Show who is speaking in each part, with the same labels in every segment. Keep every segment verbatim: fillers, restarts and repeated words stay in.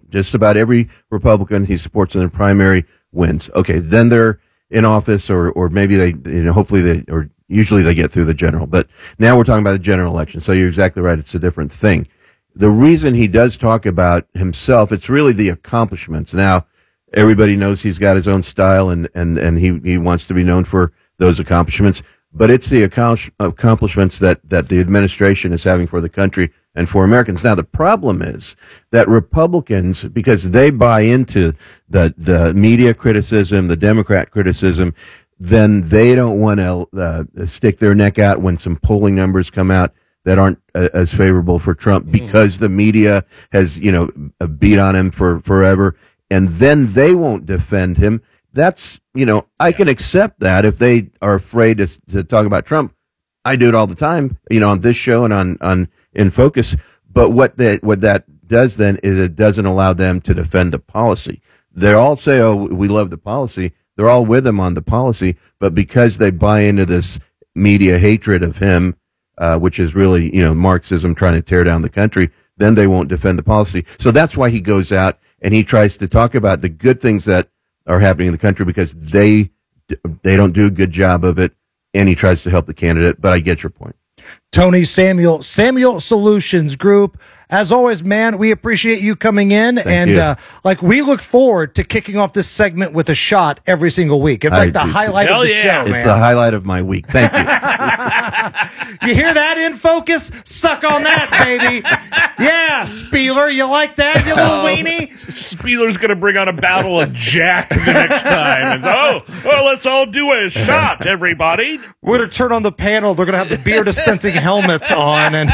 Speaker 1: Just about every Republican he supports in the primary wins. Okay, then they're in office, or or maybe they, you know, hopefully they, or usually they get through the general. But now we're talking about the general election. So you're exactly right. It's a different thing. The reason he does talk about himself, it's really the accomplishments. Now, everybody knows he's got his own style, and, and, and he, he wants to be known for those accomplishments. But it's the accomplishments that, that the administration is having for the country and for Americans. Now, the problem is that Republicans, because they buy into the, the media criticism, the Democrat criticism, then they don't want to uh, stick their neck out when some polling numbers come out that aren't uh, as favorable for Trump, because the media has, you know, beat on him for forever, and then they won't defend him. That's, you know, I can accept that if they are afraid to, to talk about Trump. I do it all the time, you know, on this show and on, on In Focus. But what that, what that does then is it doesn't allow them to defend the policy. They all say, oh, we love the policy. They're all with him on the policy, but because they buy into this media hatred of him, Uh, which is really, you know, Marxism trying to tear down the country, then they won't defend the policy. So that's why he goes out and he tries to talk about the good things that are happening in the country, because they they don't do a good job of it, and he tries to help the candidate. But I get your point.
Speaker 2: Tony Samuel, Samuel Solutions Group. As always, man, we appreciate you coming in.
Speaker 1: Thank
Speaker 2: and
Speaker 1: you.
Speaker 2: Uh, like we look forward to kicking off this segment with a shot every single week. It's like
Speaker 1: I
Speaker 2: the
Speaker 1: do.
Speaker 2: highlight
Speaker 3: Hell
Speaker 2: of the
Speaker 3: yeah.
Speaker 2: show,
Speaker 1: It's
Speaker 2: man.
Speaker 1: the highlight of my week. Thank you.
Speaker 2: You hear that, In Focus? Suck on that, baby. Yeah, Spieler, you like that, you little weenie?
Speaker 3: Spieler's going to bring on a bottle of Jack the next time. And, oh, well, let's all do a shot, everybody.
Speaker 2: We're going to turn on the panel. They're going to have the beer dispensing helmets on. And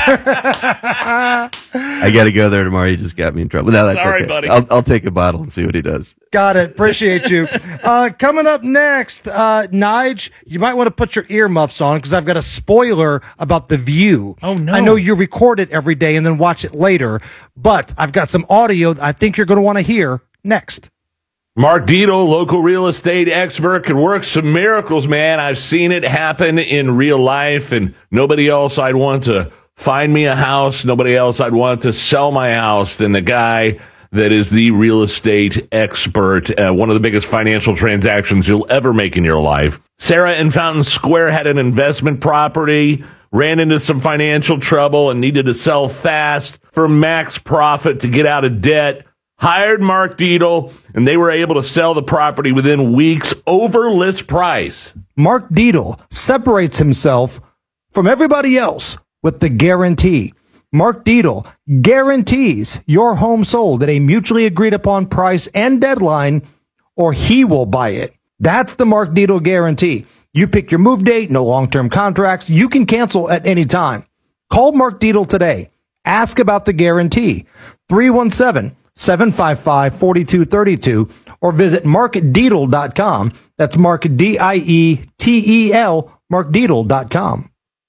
Speaker 1: I got to go there tomorrow. You just got me in trouble. No, that's
Speaker 3: Sorry,
Speaker 1: okay.
Speaker 3: buddy.
Speaker 1: I'll, I'll take a bottle and see what he does.
Speaker 2: Got it. Appreciate you. Uh, coming up next, uh, Nige, you might want to put your earmuffs on because I've got a spoiler about The View.
Speaker 3: Oh, no.
Speaker 2: I know you record it every day and then watch it later, but I've got some audio that I think you're going to want to hear next.
Speaker 4: Mark Dito, local real estate expert, can work some miracles, man. I've seen it happen in real life, and nobody else I'd want to find me a house, nobody else I'd want to sell my house than the guy that is the real estate expert, uh, one of the biggest financial transactions you'll ever make in your life. Sarah in Fountain Square had an investment property, ran into some financial trouble, and needed to sell fast for max profit to get out of debt. Hired Mark Dito, and they were able to sell the property within weeks over list price.
Speaker 2: Mark Dito separates himself from everybody else with the guarantee. Mark Dito guarantees your home sold at a mutually agreed upon price and deadline, or he will buy it. That's the Mark Dito guarantee. You pick your move date, no long-term contracts. You can cancel at any time. Call Mark Dito today. Ask about the guarantee. three one seven, seven five five, four two three two or visit mark dietel dot com. That's Mark, D I E T E L, mark dietel dot com.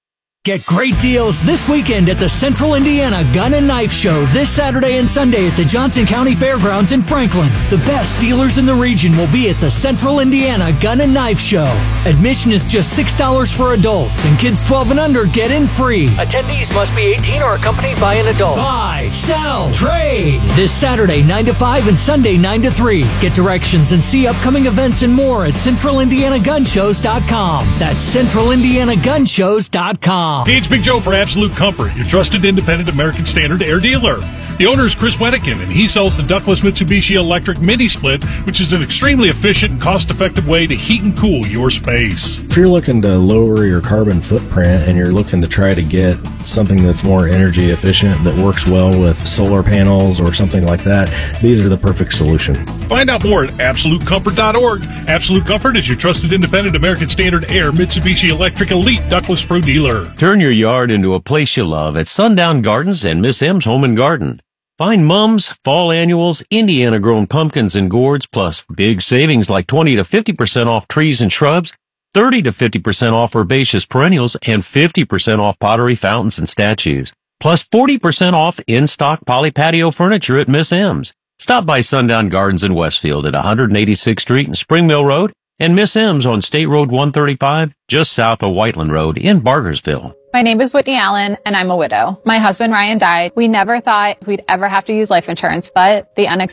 Speaker 5: Get great deals this weekend at the Central Indiana Gun and Knife Show this Saturday and Sunday at the Johnson County Fairgrounds in Franklin. The best dealers in the region will be at the Central Indiana Gun and Knife Show. Admission is just six dollars for adults, and kids twelve and under get in free. Attendees must be eighteen or accompanied by an adult. Buy, sell, trade. This Saturday nine to five and Sunday nine to three. Get directions and see upcoming events and more at central indiana gun shows dot com. That's central indiana gun shows dot com.
Speaker 6: Hey, it's Big Joe for Absolute Comfort, your trusted independent American Standard air dealer. The owner is Chris Wedekin, and he sells the ductless Mitsubishi Electric Mini Split, which is an extremely efficient and cost-effective way to heat and cool your space.
Speaker 7: If you're looking to lower your carbon footprint and you're looking to try to get something that's more energy efficient that works well with solar panels or something like that, these are the perfect solution.
Speaker 6: Find out more at absolute comfort dot org. Absolute Comfort is your trusted independent American Standard Air Mitsubishi Electric Elite Ductless Pro dealer.
Speaker 8: Turn your yard into a place you love at Sundown Gardens and Miss M's Home and Garden. Find mums, fall annuals, Indiana-grown pumpkins and gourds, plus big savings like twenty to fifty percent off trees and shrubs, thirty to fifty percent off herbaceous perennials, and fifty percent off pottery, fountains, and statues. Plus forty percent off in-stock poly patio furniture at Miss M's. Stop by Sundown Gardens in Westfield at one eighty-sixth Street and Spring Mill Road, and Miss M's on State Road one thirty-five, just south of Whiteland Road in Bargersville.
Speaker 9: My name is Whitney Allen, and I'm a widow. My husband, Ryan, died. We never thought we'd ever have to use life insurance, but the unexpected